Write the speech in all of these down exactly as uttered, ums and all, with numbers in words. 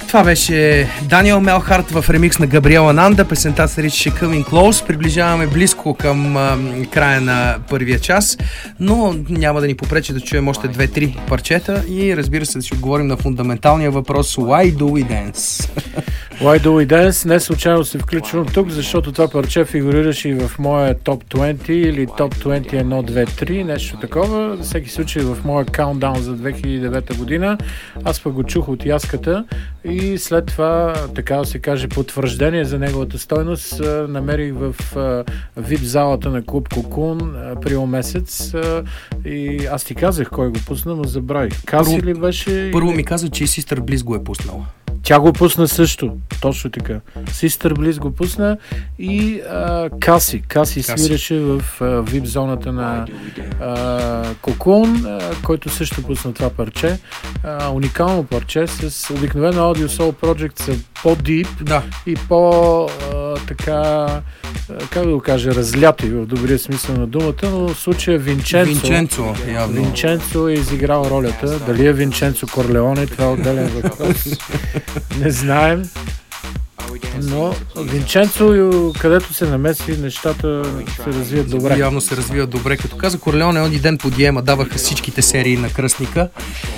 Това беше Даниел Мелхарт в ремикс на Габриела Нанда. Песента се наричаше Coming Close. Приближаваме близко към а, края на първия час, но няма да ни попречи да чуем още две-три парчета и разбира се да си отговорим на фундаменталния въпрос Why do we dance? Why do we dance? Не случайно се включвам тук, защото това парче фигурираше и в моя топ двайсет или топ двайсет и едно, две, три, нещо такова. За всеки случай в моя каунтдаун за две хиляди и девета година. Аз пък го чух от яската и след това, така да се каже, потвърждение за неговата стойност намерих в вип залата на клуб Кокун април месец и аз ти казах кой го пусна, но забравих. Каси ли беше? Първо ми каза, че и Sister Bliss го е пуснала. Тя го пусна също, точно така. Sister Bliss го пусна и а, Каси. Каси свиреше в а, вип зоната на а, Кокун, а, който също пусна това парче. А, уникално парче с обикновено Audio Soul Project са по-дип да. и по а, така, как да го кажа, разляти в добрия смисъл на думата, но в случая Винченцо Винченцо, явно. Винченцо е изиграл ролята. Дали е Винченцо Корлеоне, това е отделен въпрос. Не знаем. Но Винченцо, където се намеси, нещата се развият добре. Явно се развият добре. Като каза Корлеоне, онзи ден по Диема даваха всичките серии на Кръстника.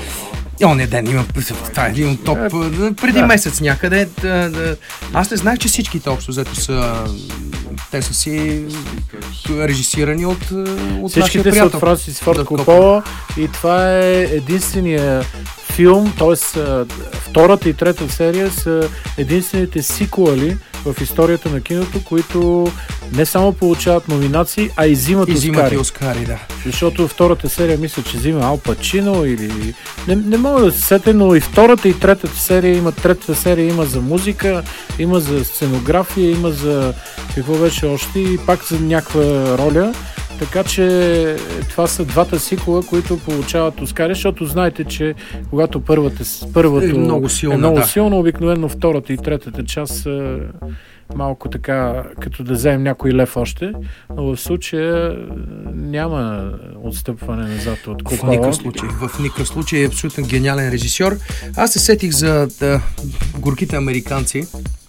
И оня ден има това е един топ преди да. месец някъде. Да, да. Аз не знаех, че всичките общо взето са те са си режисирани от, от всичките нашия приятел. Са от Франсис Форд Копола и това е единствения филм, т.е. втората и трета серия са единствените сиквели в историята на киното, които не само получават номинации, а и взимат и Оскари. И Оскари, да. Защото втората серия мисля, че взима Ал Пачино или... Не, не мога да се сетя, но и втората и третата серия има, третата серия има за музика, има за сценография, има за какво беше още и пак за някаква роля. Така че това са двата сиквела, които получават Оскари, защото знаете, че когато първата, първото е много силно, е много да. силно, обикновено втората и третата част са малко така, като да вземем някой лев още, но в случая няма отстъпване назад от Копола. В никакъв случай. В никакъв случай е абсолютно гениален режисьор. Аз се сетих за да, горките американци,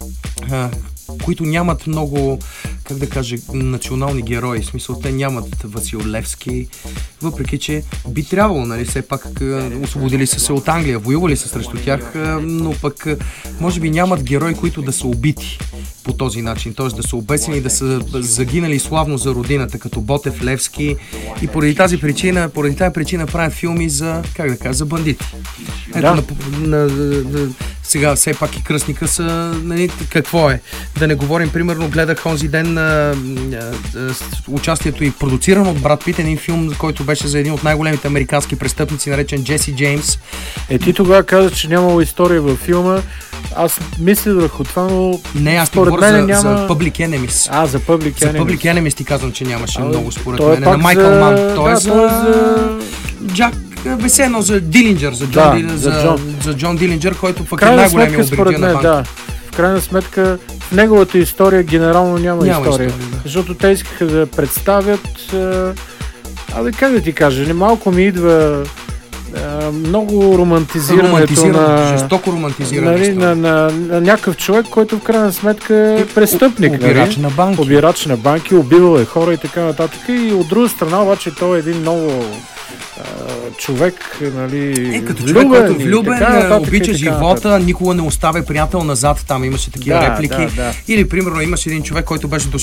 а, които нямат много, как да кажа, национални герои. В смисъл, те нямат Васил Левски, въпреки че би трябвало, нали, все пак освободили са се от Англия, воювали са срещу тях, но пък може би нямат герои, които да са убити по този начин, т.е. да са обесени, да са загинали славно за родината, като Ботев, Левски и поради тази причина, поради тази причина правят филми за, как да кажа, за бандити. Ето, да. на, на, на, сега все пак и Кръстника са, нали, какво е? Да не говорим, примерно, гледах онзи ден на участието и продуцирано от Брад Пит, един филм, който беше за един от най-големите американски престъпници, наречен Джеси Джеймс. Е, ти тогава каза, че нямало история във филма. Аз мисля върху това, но не, аз ти говоря за, няма... за Public Enemies. А, за Public Enemies. За Public Enemies ти казвам, че нямаше а, много според мен. Е на Майкъл за... Ман. Той да, е за... за... Джак, бесено за Дилинджер, за Джон, да, Дил... за, за, Джон. за Джон Дилинджер, който пък е най-големия обречен на банка. Да. В крайна сметка, в неговата история генерално няма, няма история. история да. Защото те искаха да представят... Абе, как да ти кажа, не малко ми идва... Uh, много романтизирането на, жестоко романтизиране нали, на, на, на някакъв човек, който в крайна сметка е престъпник. Обирач нали? на банки. Обирач на банки, убивал е хора и така нататък. И от друга страна обаче той е един много uh, човек, нали, е, като влюбен, човек, който влюбен, така, нататък, обича живота, нататък. никога не оставя приятел назад, там имаше такива да, реплики. Да, да. Или примерно имаше един човек, който беше